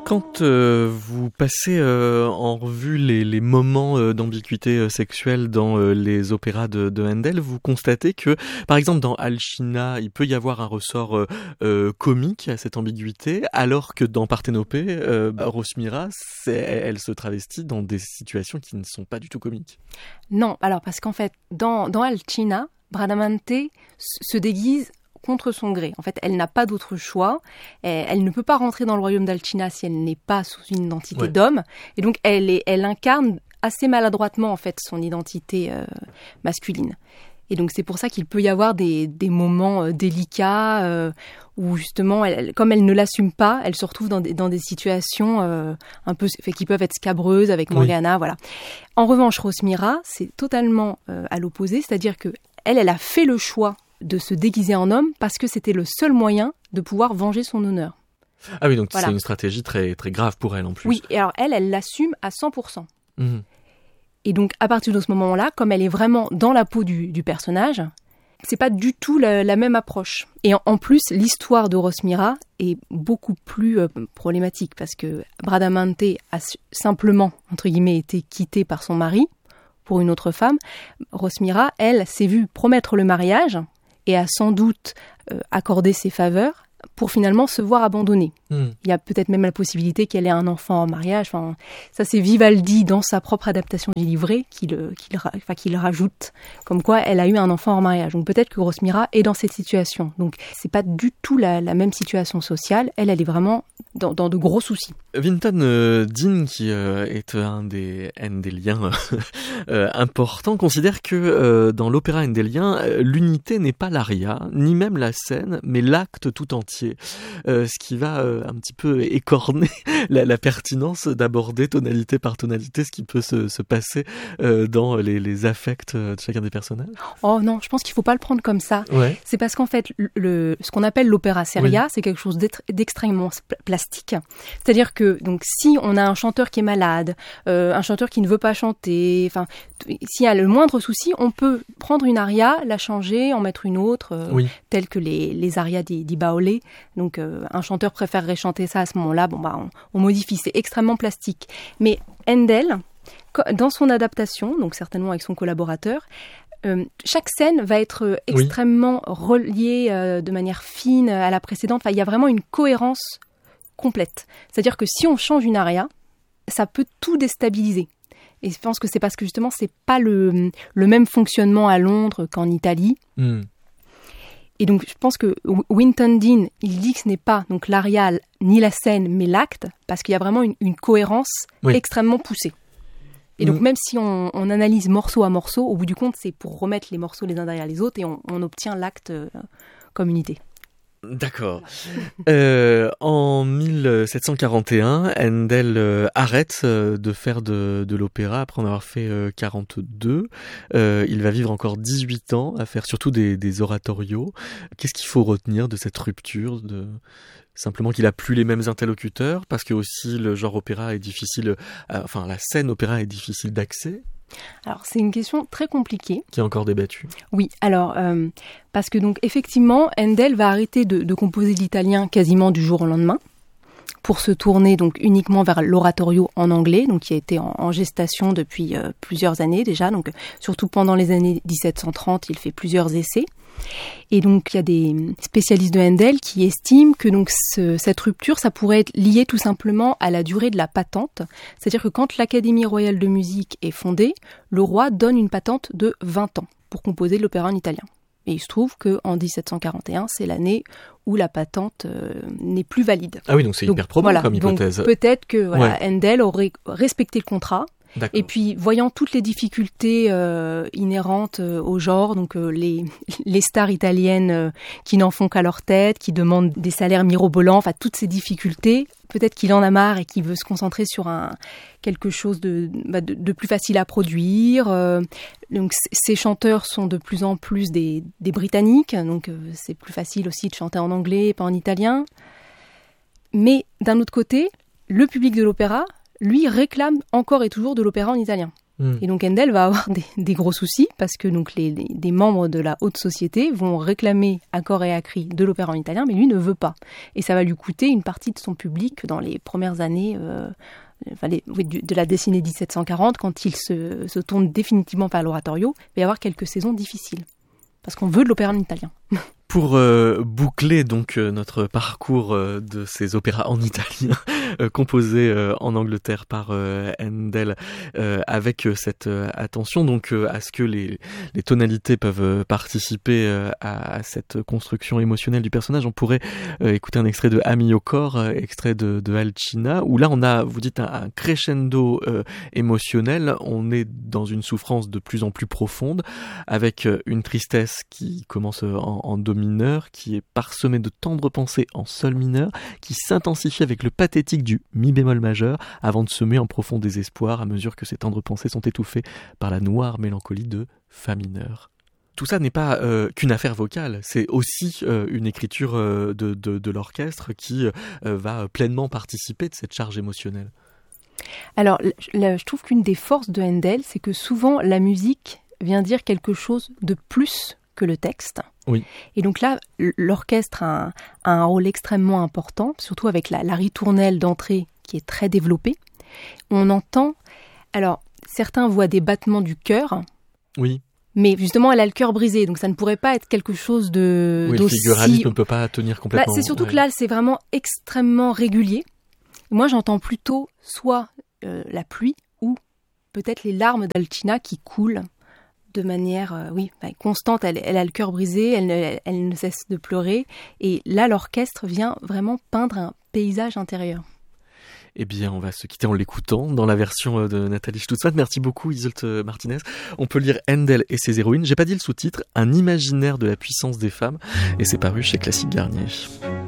Quand vous passez en revue les moments d'ambiguïté sexuelle dans les opéras de Handel, vous constatez que, par exemple, dans Alcina, il peut y avoir un ressort comique à cette ambiguïté, alors que dans Parthénopée, Rosmira, elle se travestit dans des situations qui ne sont pas du tout comiques. Non, alors parce qu'en fait, dans Alcina, Bradamante se déguise contre son gré. En fait, elle n'a pas d'autre choix. Elle ne peut pas rentrer dans le royaume d'Alcina si elle n'est pas sous une identité d'homme. Et donc, elle incarne assez maladroitement, en fait, son identité masculine. Et donc, c'est pour ça qu'il peut y avoir des moments délicats où, justement, comme elle ne l'assume pas, elle se retrouve dans des situations un peu qui peuvent être scabreuses avec Morgana, voilà. En revanche, Rosmira, c'est totalement à l'opposé, c'est-à-dire que elle a fait le choix de se déguiser en homme parce que c'était le seul moyen de pouvoir venger son honneur. Ah oui, donc voilà. C'est une stratégie très, très grave pour elle en plus. Oui, et alors elle l'assume à 100%. Mmh. Et donc à partir de ce moment-là, comme elle est vraiment dans la peau du personnage, c'est pas du tout la même approche. Et en plus, l'histoire de Rosmira est beaucoup plus problématique parce que Bradamante a simplement, entre guillemets, été quittée par son mari pour une autre femme. Rosmira, elle, s'est vue promettre le mariage et a sans doute accordé ses faveurs pour finalement se voir abandonnée. Il y a peut-être même la possibilité qu'elle ait un enfant en mariage. Enfin, ça, c'est Vivaldi, dans sa propre adaptation du livret, qu'il rajoute, comme quoi elle a eu un enfant en mariage. Donc peut-être que Rosmira est dans cette situation. Donc c'est pas du tout la même situation sociale. Elle est vraiment dans de gros soucis. Vinton Dean, qui est un des Handeliens importants, considère que dans l'opéra handélien, l'unité n'est pas l'aria, ni même la scène, mais l'acte tout entier. Ce qui va un petit peu écorner la pertinence d'aborder tonalité par tonalité ce qui peut se passer dans les affects de chacun des personnages. Oh non, je pense qu'il ne faut pas le prendre comme ça. Ouais. C'est parce qu'en fait, ce qu'on appelle l'opéra seria, c'est quelque chose d'extrêmement plastique. C'est-à-dire que donc, si on a un chanteur qui est malade, un chanteur qui ne veut pas chanter, s'il y a le moindre souci, on peut prendre une aria, la changer, en mettre une autre, telle que les arias di Baolé. Donc un chanteur préférerait chanter ça à ce moment-là, on modifie, c'est extrêmement plastique. Mais Handel, dans son adaptation, donc certainement avec son collaborateur, chaque scène va être extrêmement reliée de manière fine à la précédente. Il y a vraiment une cohérence complète. C'est-à-dire que si on change une aria, ça peut tout déstabiliser. Et je pense que c'est parce que justement, c'est pas le même fonctionnement à Londres qu'en Italie. Et donc, je pense que Vinton Dean, il dit que ce n'est pas donc l'aria ni la scène, mais l'acte, parce qu'il y a vraiment une cohérence extrêmement poussée. Et donc, même si on analyse morceau à morceau, au bout du compte, c'est pour remettre les morceaux les uns derrière les autres et on obtient l'acte comme unité. D'accord. En 1741, Handel arrête de faire de l'opéra après en avoir fait 42. Il va vivre encore 18 ans à faire surtout des oratorios. Qu'est-ce qu'il faut retenir de cette rupture Simplement qu'il a plus les mêmes interlocuteurs, parce que aussi le genre opéra est difficile, la scène opéra est difficile d'accès. Alors, c'est une question très compliquée. Qui est encore débattue. Oui, alors, parce que donc, effectivement, Handel va arrêter de composer l'italien quasiment du jour au lendemain, pour se tourner donc uniquement vers l'oratorio en anglais, donc qui a été en gestation depuis plusieurs années déjà, donc surtout pendant les années 1730, il fait plusieurs essais. Et donc, il y a des spécialistes de Handel qui estiment que donc cette rupture, ça pourrait être lié tout simplement à la durée de la patente. C'est-à-dire que quand l'Académie royale de musique est fondée, le roi donne une patente de 20 ans pour composer de l'opéra en italien. Et il se trouve qu'en 1741, c'est l'année où la patente n'est plus valide. Ah oui, donc c'est hyper probable comme hypothèse. Donc peut-être que Handel aurait respecté le contrat. D'accord. Et puis, voyant toutes les difficultés inhérentes au genre, donc les stars italiennes qui n'en font qu'à leur tête, qui demandent des salaires mirobolants, toutes ces difficultés, peut-être qu'il en a marre et qu'il veut se concentrer sur quelque chose de plus facile à produire. Donc, ces chanteurs sont de plus en plus des Britanniques, donc c'est plus facile aussi de chanter en anglais et pas en italien. Mais d'un autre côté, le public de l'opéra, lui, réclame encore et toujours de l'opéra en italien. Et donc Handel va avoir des gros soucis parce que donc des membres de la haute société vont réclamer à corps et à cri de l'opéra en italien, mais lui ne veut pas. Et ça va lui coûter une partie de son public dans les premières années de la décennie 1740, quand il se tourne définitivement vers l'oratorio. Il va y avoir quelques saisons difficiles parce qu'on veut de l'opéra en italien. Pour boucler donc notre parcours de ces opéras en italien composés en Angleterre par Handel, avec cette attention donc à ce que les tonalités peuvent participer à cette construction émotionnelle du personnage, on pourrait écouter un extrait de Ami au corps, extrait de Alcina, où là on a, vous dites, un crescendo émotionnel. On est dans une souffrance de plus en plus profonde, avec une tristesse qui commence en do mineur, qui est parsemé de tendres pensées en sol mineur, qui s'intensifie avec le pathétique du mi bémol majeur, avant de semer en profond désespoir à mesure que ces tendres pensées sont étouffées par la noire mélancolie de fa mineur. Tout ça n'est pas qu'une affaire vocale, c'est aussi une écriture de l'orchestre qui va pleinement participer de cette charge émotionnelle. Alors, je trouve qu'une des forces de Handel, c'est que souvent la musique vient dire quelque chose de plus que le texte. Oui. Et donc là, l'orchestre a un rôle extrêmement important, surtout avec la ritournelle d'entrée qui est très développée. On entend, alors certains voient des battements du cœur. Oui. Mais justement, elle a le cœur brisé, donc ça ne pourrait pas être quelque chose de oui, d'aussi... le figuralisme ne peut pas tenir complètement. C'est surtout que là, c'est vraiment extrêmement régulier. Moi, j'entends plutôt soit la pluie ou peut-être les larmes d'Alcina qui coulent de manière constante. Elle a le cœur brisé, elle ne cesse de pleurer. Et là, l'orchestre vient vraiment peindre un paysage intérieur. Eh bien, on va se quitter en l'écoutant dans la version de Nathalie Stutzmann. Merci beaucoup, Iseult Martinez. On peut lire Handel et ses héroïnes. J'ai pas dit le sous-titre, Un imaginaire de la puissance des femmes. Et c'est paru chez Classique Garnier.